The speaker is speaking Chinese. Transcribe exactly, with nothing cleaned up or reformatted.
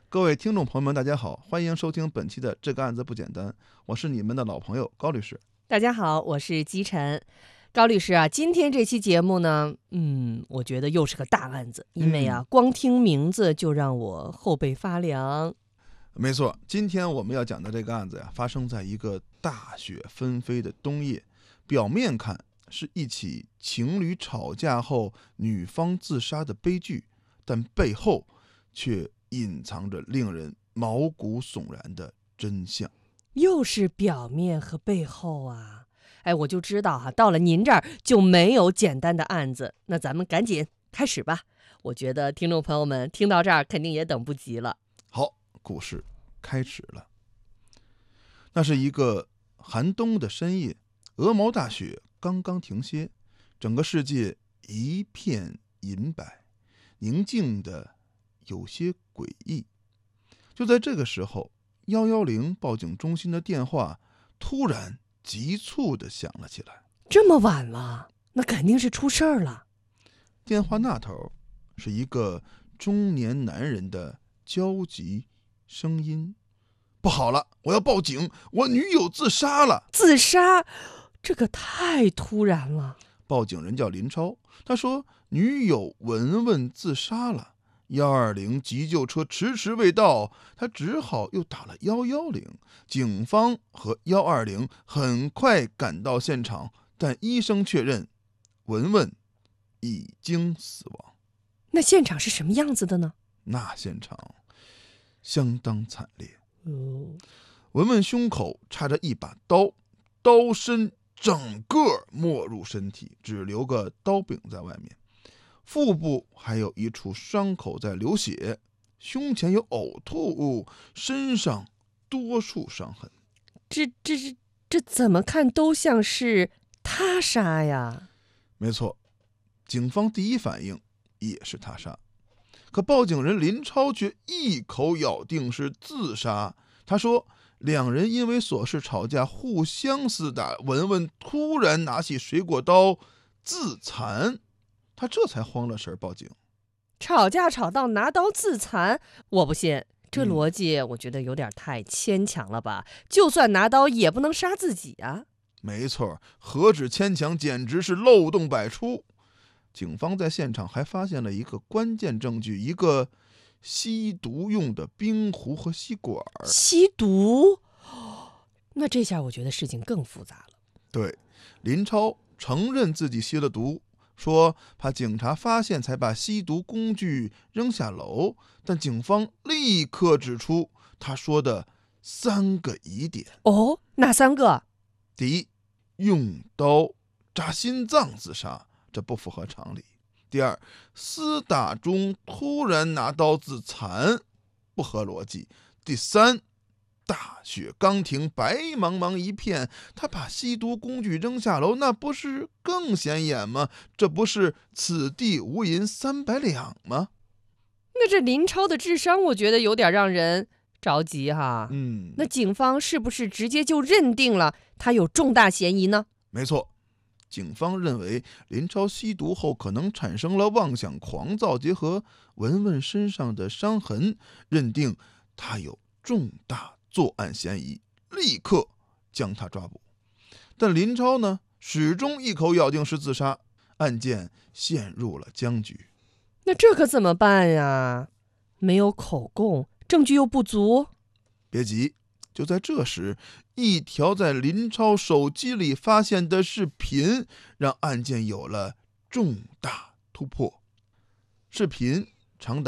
各位听众朋友们，大家好，欢迎收听本期的这个案子不简单，我是你们的老朋友高律师。 大家好，我是姬晨。高律师啊，今天这期节目呢，嗯，我觉得又是个大案子，因为啊， 嗯、 光听名字就让我后背发凉。 没错，今天我们要讲的这个案子呀，发生在一个大雪纷飞的冬夜。表面看是一起情侣吵架后女方自杀的悲剧，但背后却隐藏着令人毛骨悚然的真相。 又是表面和背后啊！哎，我就知道哈、啊，到了您这儿就没有简单的案子。那咱们赶紧开始吧。我觉得听众朋友们听到这儿肯定也等不及了。 好，故事开始了。那是一个寒冬的深夜，鹅毛大雪刚刚停歇，整个世界一片银白，宁静的有些诡异。就在这个时候，一一零报警中心的电话突然急促地响了起来。 这么晚了，那肯定是出事儿了。 电话那头是一个中年男人的焦急声音：不好了，我要报警，我女友自杀了。 自杀？这个太突然了。 报警人叫林超，他说女友文文自杀了。一二零急救车迟迟未到，他只好又打了一一零。警方和一二零很快赶到现场，但医生确认文文已经死亡。 那现场是什么样子的呢？ 那现场相当惨烈。 哦， 文文胸口插着一把刀，刀身整个没入身体，只留个刀柄在外面。腹部还有一处伤口在流血，胸前有呕吐物，身上多处伤痕。 这这这这怎么看都像是他杀呀？ 没错，警方第一反应也是他杀，可报警人林超却一口咬定是自杀。他说两人因为琐事吵架，互相厮打，文文突然拿起水果刀自残，他这才慌了神报警。 吵架吵到拿刀自残，我不信，这嗯逻辑我觉得有点太牵强了吧？就算拿刀也不能杀自己啊！ 没错，何止牵强，简直是漏洞百出。警方在现场还发现了一个关键证据，一个吸毒用的冰壶和吸管。 吸毒？那这下我觉得事情更复杂了。 对，林超承认自己吸了毒，说怕警察发现才把吸毒工具扔下楼，但警方立刻指出他说的三个疑点。 哦，哪三个？ 第一，用刀扎心脏自杀，这不符合常理。第二，厮打中突然拿刀自残，不合逻辑。第三，大雪刚停，白茫茫一片，他把吸毒工具扔下楼，那不是更显眼吗？这不是此地无银三百两吗？ 那这林超的智商，我觉得有点让人着急哈。 嗯， 那警方是不是直接就认定了他有重大嫌疑呢？ 没错，警方认为林超吸毒后可能产生了妄想狂躁，结合文文身上的伤痕，认定他有重大作案嫌疑，立刻将他抓捕。但林超呢，始终一口咬定是自杀，案件陷入了僵局。 那这可怎么办呀？没有口供，证据又不足。 别急，就在这时，一条在林超手机里发现的视频让案件有了重大突破。视频长达